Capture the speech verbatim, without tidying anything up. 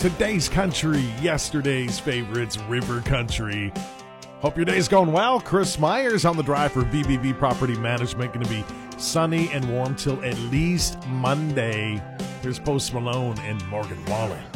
Today's country, yesterday's favorites, river country. Hope your day's going well. Chris Myers on the drive for B B B Property Management. Going to be sunny and warm till at least Monday. Here's Post Malone and Morgan Wallen.